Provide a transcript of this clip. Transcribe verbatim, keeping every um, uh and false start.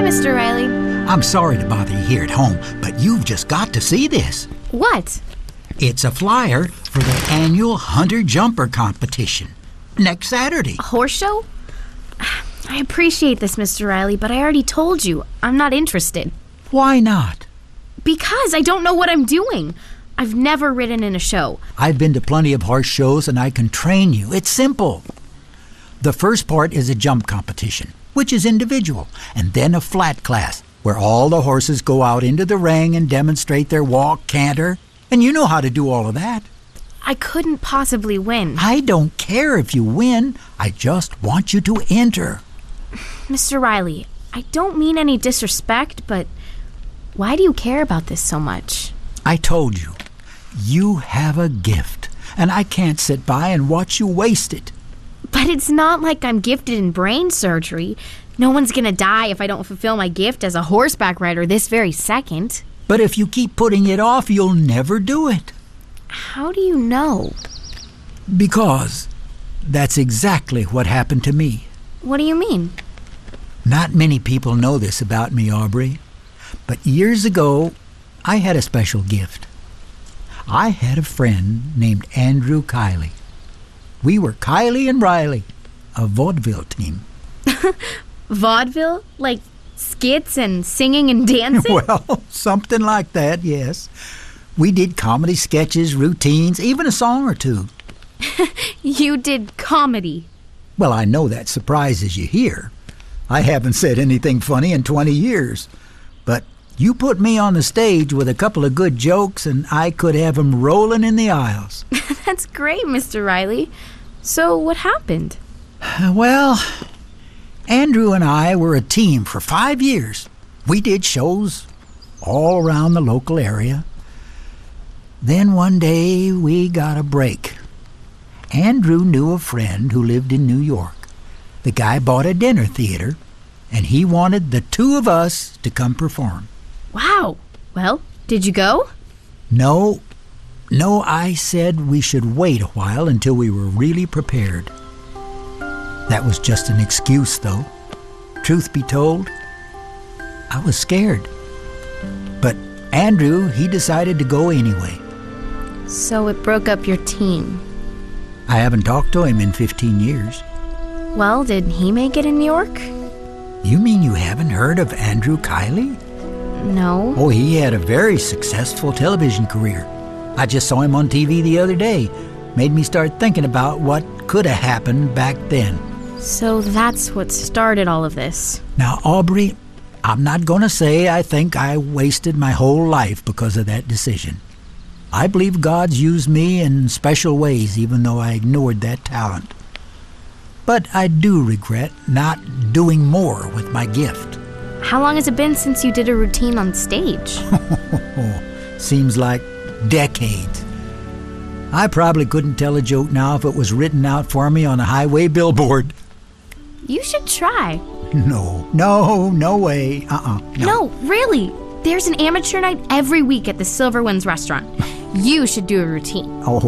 Mister Riley. I'm sorry to bother you here at home, but you've just got to see this. What? It's a flyer for the annual Hunter Jumper Competition next Saturday. A horse show? I appreciate this, Mister Riley, but I already told you I'm not interested. Why not? Because I don't know what I'm doing. I've never ridden in a show. I've been to plenty of horse shows and I can train you. It's simple. The first part is a jump competition, which is individual, and then a flat class, where all the horses go out into the ring and demonstrate their walk, canter, and you know how to do all of that. I couldn't possibly win. I don't care if you win. I just want you to enter. Mister Riley, I don't mean any disrespect, but why do you care about this so much? I told you, you have a gift, and I can't sit by and watch you waste it. But it's not like I'm gifted in brain surgery. No one's gonna die if I don't fulfill my gift as a horseback rider this very second. But if you keep putting it off, you'll never do it. How do you know? Because that's exactly what happened to me. What do you mean? Not many people know this about me, Aubrey. But years ago, I had a special gift. I had a friend named Andrew Kiley. We were Kiley and Riley, a vaudeville team. Vaudeville? Like skits and singing and dancing? Well, something like that, yes. We did comedy sketches, routines, even a song or two. You did comedy? Well, I know that surprises you here. I haven't said anything funny in twenty years. But you put me on the stage with a couple of good jokes and I could have 'em rolling in the aisles. That's great, Mister Riley. So what happened? Well, Andrew and I were a team for five years. We did shows all around the local area. Then one day we got a break. Andrew knew a friend who lived in New York. The guy bought a dinner theater, and he wanted the two of us to come perform. Wow. Well, did you go? No, no, I said we should wait a while until we were really prepared. That was just an excuse, though. Truth be told, I was scared. But Andrew, he decided to go anyway. So it broke up your team. I haven't talked to him in fifteen years. Well, did he make it in New York? You mean you haven't heard of Andrew Kiley? No. Oh, he had a very successful television career. I just saw him on T V the other day. Made me start thinking about what could have happened back then. So that's what started all of this. Now, Aubrey, I'm not going to say I think I wasted my whole life because of that decision. I believe God's used me in special ways, even though I ignored that talent. But I do regret not doing more with my gift. How long has it been since you did a routine on stage? Seems like decades. I probably couldn't tell a joke now if it was written out for me on a highway billboard. You should try. No, no, no way. Uh-uh. No. No, really. There's an amateur night every week at the Silver Winds restaurant. You should do a routine. Oh,